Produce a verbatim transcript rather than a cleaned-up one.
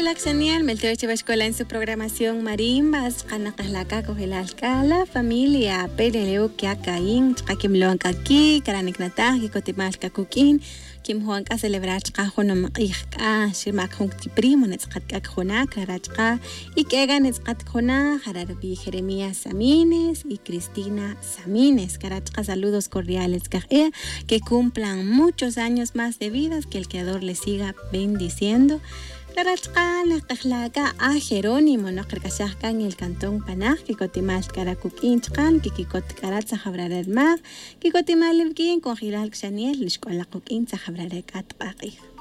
Hilak Saniel, Melteoche Escuela en su programación Marimbas, Kanakahlaka, Cogelalca, la familia, Peleleo, Kiakain, Chakimloanka Ki, Karaniknata, Kikotimalka Kukin, Kim Juanka celebrar Chkahonom Ika, Shimak Hunkti Primo, Netzkatka Jona, Karachka, y Kega Netzkat Jona, Jarabi Jeremías Samines y Cristina Samines. Karachka, saludos cordiales, Kajea, que cumplan muchos años más de vidas, que el Creador les siga bendiciendo. Karachka, Nakajlaka, a Jerónimo, no Karkashaka en el cantón Panaj, Kikotimal Karakukin, Chkan, Kikikot Karatza Jabrarer Mag, Kikotimal Evgin, con Hilal Xaniel, Lishkola Kukin, Zahabrarek Atpaqi.